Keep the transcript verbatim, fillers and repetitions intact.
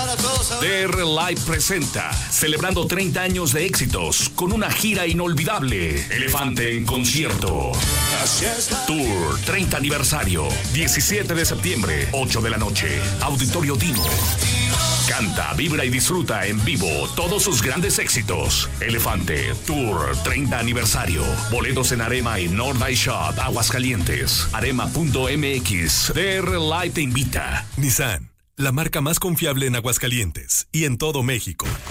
D R Live presenta, celebrando treinta años de éxitos, con una gira inolvidable. Elefante en concierto. Tour treinta aniversario. diecisiete de septiembre, ocho de la noche. Auditorio Dino. Canta, vibra y disfruta en vivo todos sus grandes éxitos. Elefante Tour treinta aniversario. Boletos en Arema y North Eye Shop, Aguascalientes. Arema punto M X. D R Live te invita. Nissan, la marca más confiable en Aguascalientes y en todo México.